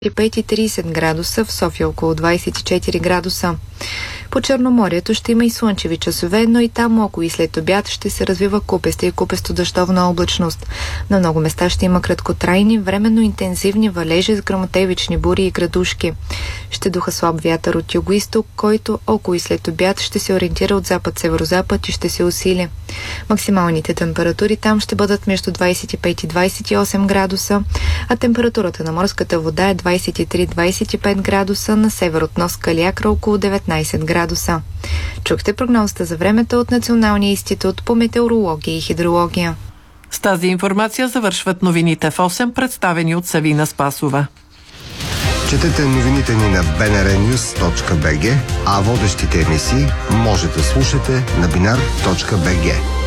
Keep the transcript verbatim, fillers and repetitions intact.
пет и тридесет градуса, в София около двадесет и четири градуса. По Черноморието ще има и слънчеви часове, но и там около и след обяд ще се развива купеста и купесто дъждовна облачност. На много места ще има краткотрайни, временно интензивни валежи с гръмотевични бури и градушки. Ще духа слаб вятър от юго-изток, който около и след обяд ще се ориентира от запад-северозапад и ще се усили. Максималните температури там ще бъдат между двадесет и пет и двадесет и осем градуса, а температурата на морската вода е двадесет и три до двадесет и пет градуса, на север от нос Калиакра около деветнадесет градуса. Чухте прогнозата за времето от Националния институт по метеорология и хидрология. С тази информация завършват новините в осем, представени от Савина Спасова. Четете новините ни на би ен ар нюз точка би джи, а водещите емисии може да слушате на бинар точка би джи.